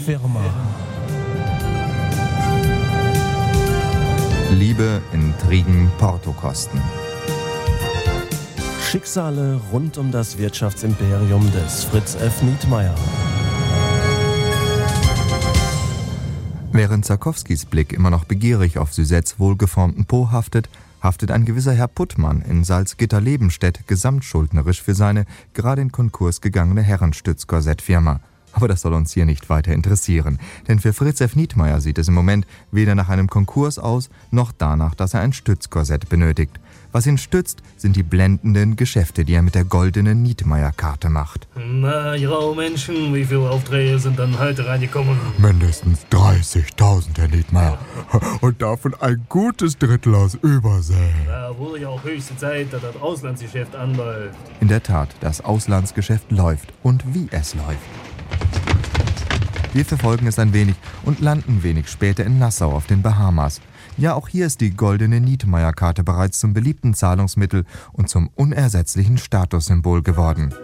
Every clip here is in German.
Firma. Liebe, Intrigen, Portokosten. Schicksale rund um das Wirtschaftsimperium des Fritz F. Nietmeyer. Während Sarkowskis Blick immer noch begierig auf Susettes wohlgeformten Po haftet ein gewisser Herr Puttmann in Salzgitter-Lebenstedt gesamtschuldnerisch für seine gerade in Konkurs gegangene Herrenstützkorsettfirma. Aber das soll uns hier nicht weiter interessieren, denn für Fritz F. Nietmeyer sieht es im Moment weder nach einem Konkurs aus, noch danach, dass er ein Stützkorsett benötigt. Was ihn stützt, sind die blendenden Geschäfte, die er mit der goldenen Nietmeyer-Karte macht. Na, ja, Menschen, wie viele Aufträge sind dann heute reingekommen? Mindestens 30.000, Herr Nietmeyer. Und davon ein gutes Drittel aus Übersee. Da wurde ja auch höchste Zeit, dass das Auslandsgeschäft anläuft. In der Tat, das Auslandsgeschäft läuft und wie es läuft. Wir verfolgen es ein wenig und landen wenig später in Nassau auf den Bahamas. Ja, auch hier ist die goldene Nietmeyer-Karte bereits zum beliebten Zahlungsmittel und zum unersetzlichen Statussymbol geworden.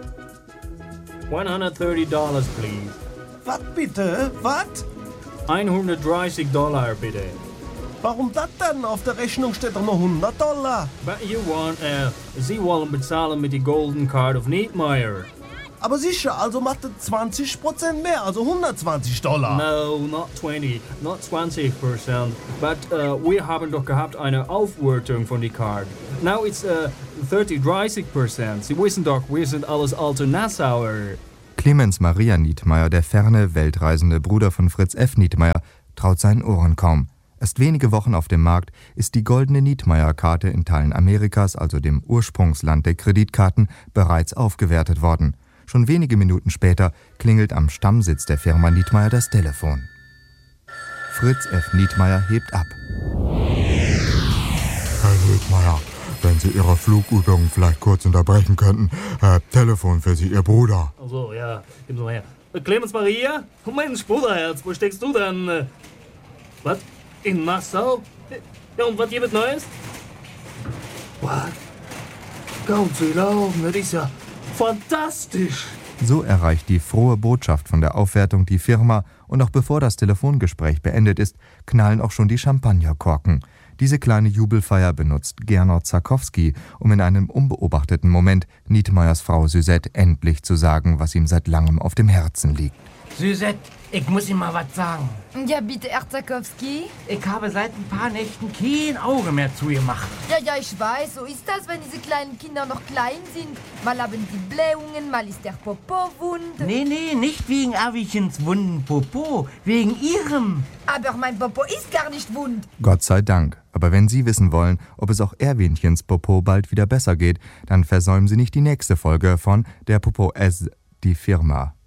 $130, please. Was bitte? Was? $130, bitte. Warum das denn? Auf der Rechnung steht doch nur $100. But you want, Sie wollen bezahlen mit der Golden Card of Nietmeyer. Aber sicher, also macht es 20% mehr, also $120. No, not 20%. But wir haben doch gehabt eine Aufwertung von der Card. Now it's 30%. Sie wissen doch, wir sind alles alte Nassauer. Clemens Maria Nietmeyer, der ferne, weltreisende Bruder von Fritz F. Nietmeyer, traut seinen Ohren kaum. Erst wenige Wochen auf dem Markt ist die goldene Nietmeyer-Karte in Teilen Amerikas, also dem Ursprungsland der Kreditkarten, bereits aufgewertet worden. Schon wenige Minuten später klingelt am Stammsitz der Firma Nietmeyer das Telefon. Fritz F. Nietmeyer hebt ab. Herr Nietmeyer, wenn Sie Ihre Flugübungen vielleicht kurz unterbrechen könnten. Telefon für Sie, Ihr Bruder. Also, ja, gib mal her. Clemens Maria? Mensch, Bruderherz, wo steckst du denn? Was? In Nassau? Ja, und was gibt es Neues? Was? Kaum zu glauben, das ist ja fantastisch! So erreicht die frohe Botschaft von der Aufwertung die Firma und noch bevor das Telefongespräch beendet ist, knallen auch schon die Champagnerkorken. Diese kleine Jubelfeier benutzt Gernot Sarkowski, um in einem unbeobachteten Moment Nietmeyers Frau Suzette endlich zu sagen, was ihm seit langem auf dem Herzen liegt. Suzette, ich muss Ihnen mal was sagen. Ja, bitte, Herr Sarkowski. Ich habe seit ein paar Nächten kein Auge mehr zu ihr gemacht. Ja, ich weiß, so ist das, wenn diese kleinen Kinder noch klein sind. Mal haben die Blähungen, mal ist der Popo wund. Nee, nicht wegen Erwichens wunden Popo, wegen Ihrem. Aber mein Popo ist gar nicht wund. Gott sei Dank. Aber wenn Sie wissen wollen, ob es auch Erwinchens Popo bald wieder besser geht, dann versäumen Sie nicht die nächste Folge von Der Popo S, die Firma.